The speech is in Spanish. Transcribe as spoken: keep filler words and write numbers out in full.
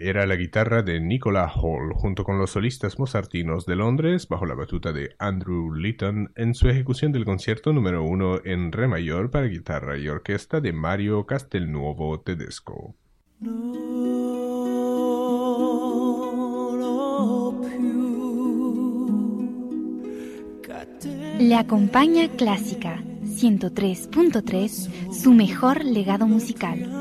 era la guitarra de Nicola Hall, junto con los solistas mozartinos de Londres, bajo la batuta de Andrew Litton, en su ejecución del concierto número uno en re mayor para guitarra y orquesta de Mario Castelnuovo Tedesco. Le acompaña Clásica ciento tres punto tres, su mejor legado musical.